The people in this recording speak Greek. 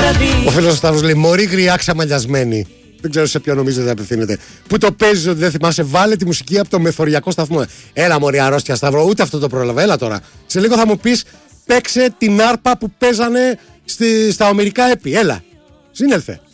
Ο φίλος Σταύρος λέει: Μωρή γριά ξαμαλιασμένη. Δεν ξέρω σε ποιο νομίζετε απευθύνεται. Που το παίζει ότι δεν θυμάσαι, βάλε τη μουσική από το μεθοριακό σταθμό. Έλα, μωρή αρρώστια Σταύρο, ούτε αυτό το πρόλαβα. Έλα τώρα. Σε λίγο θα μου πεις, παίξε την άρπα που παίζανε στα ομηρικά έπι. Έλα, συνέλθε.